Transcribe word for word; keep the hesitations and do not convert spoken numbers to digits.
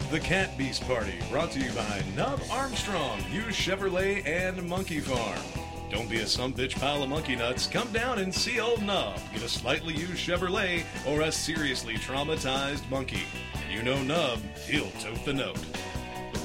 the Cat Beast Party, brought to you by Nub Armstrong, Hughes Chevrolet, and Monkey Farm. Don't be a sumbitch pile of monkey nuts. Come down and see old Nub. Get a slightly used Chevrolet or a seriously traumatized monkey. And you know Nub, he'll tote the note.